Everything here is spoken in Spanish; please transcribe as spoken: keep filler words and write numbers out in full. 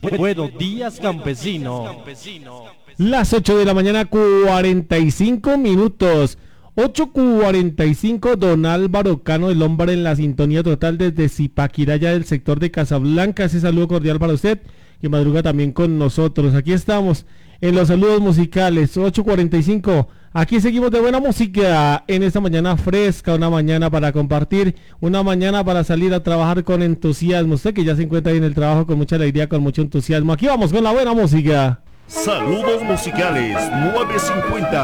Buenos días, campesino. Las ocho de la mañana, cuarenta y cinco minutos. ocho cuarenta y cinco, don Álvaro Cano del Hombre en la sintonía total desde Zipaquirá, del sector de Casablanca. Ese saludo cordial para usted, que madruga también con nosotros. Aquí estamos en los saludos musicales, ocho cuarenta y cinco. Aquí seguimos de buena música en esta mañana fresca, una mañana para compartir, una mañana para salir a trabajar con entusiasmo. Usted que ya se encuentra ahí en el trabajo con mucha alegría, con mucho entusiasmo. Aquí vamos con la buena música. Saludos musicales nueve cincuenta.